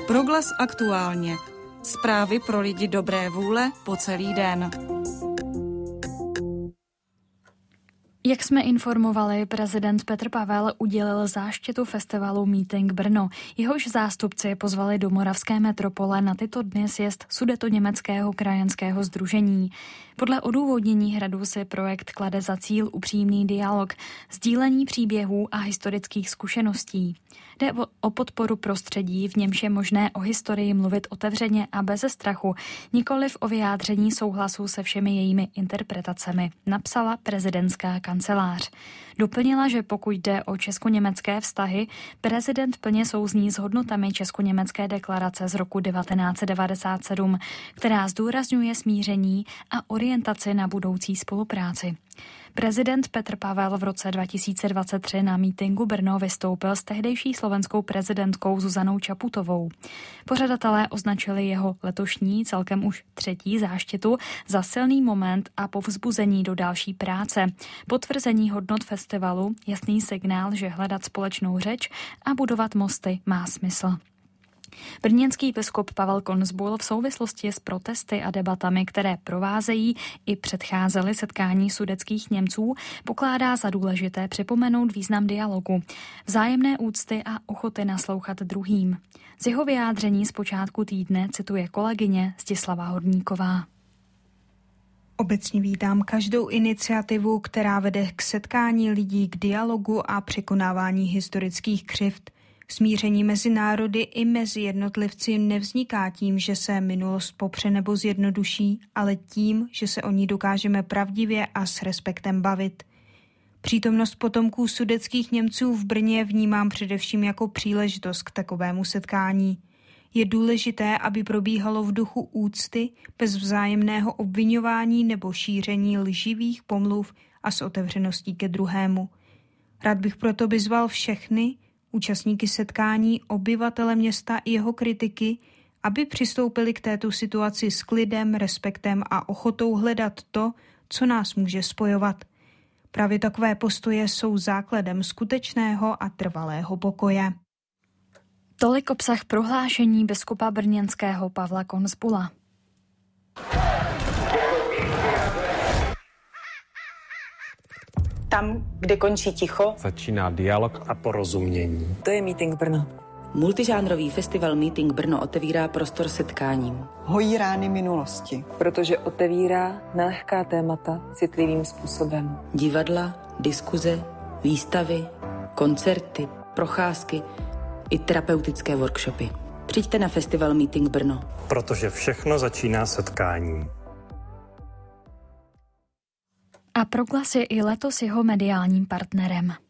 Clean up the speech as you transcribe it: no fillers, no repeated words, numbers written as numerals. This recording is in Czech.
Proglas aktuálně. Zprávy pro lidi dobré vůle po celý den. Jak jsme informovali, prezident Petr Pavel udělil záštitu festivalu Meeting Brno. Jehož zástupci pozvali do moravské metropole na tyto dny sjezd Sudetoněmeckého krajanského sdružení. Podle odůvodnění hradu si projekt klade za cíl upřímný dialog, sdílení příběhů a historických zkušeností. Jde o podporu prostředí, v němž je možné o historii mluvit otevřeně a beze strachu, nikoliv o vyjádření souhlasu se všemi jejími interpretacemi, napsala prezidentská kancelář. Doplnila, že pokud jde o česko-německé vztahy, prezident plně souzní s hodnotami česko-německé deklarace z roku 1997, která zdůrazňuje smíření a orientaci na budoucí spolupráci. Prezident Petr Pavel v roce 2023 na mítingu Brno vystoupil s tehdejší slovenskou prezidentkou Zuzanou Čaputovou. Pořadatelé označili jeho letošní, celkem už třetí záštitu za silný moment a povzbuzení do další práce. Potvrzení hodnot festivalu, jasný signál, že hledat společnou řeč a budovat mosty má smysl. Brněnský biskup Pavel Konzbul v souvislosti s protesty a debatami, které provázejí i předcházely setkání sudetských Němců, pokládá za důležité připomenout význam dialogu, vzájemné úcty a ochoty naslouchat druhým. Z jeho vyjádření z počátku týdne cituje kolegyně Zdislava Horníková. Obecně vítám každou iniciativu, která vede k setkání lidí, k dialogu a překonávání historických křivd. Smíření mezi národy i mezi jednotlivci nevzniká tím, že se minulost popře nebo zjednoduší, ale tím, že se o ní dokážeme pravdivě a s respektem bavit. Přítomnost potomků sudetských Němců v Brně vnímám především jako příležitost k takovému setkání. Je důležité, aby probíhalo v duchu úcty, bez vzájemného obviňování nebo šíření lživých pomluv a s otevřeností ke druhému. Rád bych proto vyzval všechny, účastníky setkání, obyvatele města i jeho kritiky, aby přistoupili k této situaci s klidem, respektem a ochotou hledat to, co nás může spojovat. Právě takové postoje jsou základem skutečného a trvalého pokoje. Tolik obsah prohlášení biskupa brněnského Pavla Konzbula. Tam, kde končí ticho, začíná dialog a porozumění. To je Meeting Brno. Multižánrový festival Meeting Brno otevírá prostor setkáním. Hojí rány minulosti. Protože otevírá nelehká témata citlivým způsobem. Divadla, diskuze, výstavy, koncerty, procházky i terapeutické workshopy. Přijďte na festival Meeting Brno. Protože všechno začíná setkáním. A Proglas je i letos jeho mediálním partnerem.